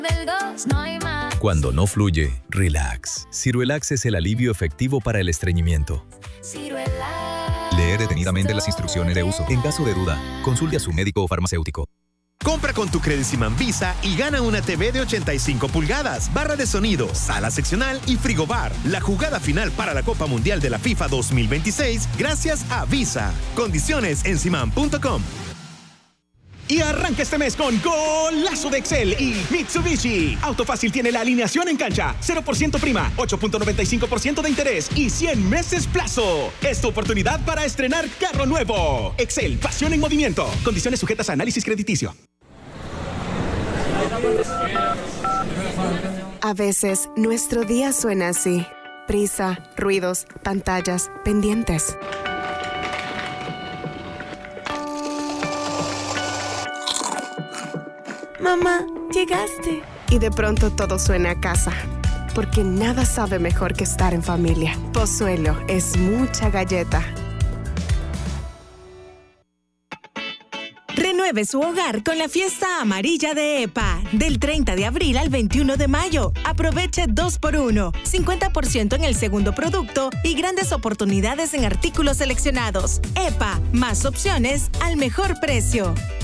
Del 2 no hay más. Cuando no fluye, relax. Ciruelax es el alivio efectivo para el estreñimiento. Ciruelax. Lee detenidamente las instrucciones de uso. En caso de duda, consulte a su médico o farmacéutico. Compra con tu Crediciman Visa y gana una TV de 85 pulgadas, barra de sonido, sala seccional y frigobar. La jugada final para la Copa Mundial de la FIFA 2026 gracias a Visa. Condiciones en simam.com. Y arranca este mes con Golazo de Excel y Mitsubishi. Autofácil tiene la alineación en cancha, 0% prima, 8.95% de interés y 100 meses plazo. Es tu oportunidad para estrenar carro nuevo. Excel, pasión en movimiento. Condiciones sujetas a análisis crediticio. A veces, nuestro día suena así. Prisa, ruidos, pantallas, pendientes. Mamá, llegaste. Y de pronto todo suena a casa. Porque nada sabe mejor que estar en familia. Pozuelo es mucha galleta. Renueve su hogar con la fiesta amarilla de EPA. Del 30 de abril al 21 de mayo. Aproveche 2x1. 50% en el segundo producto y grandes oportunidades en artículos seleccionados. EPA, más opciones al mejor precio.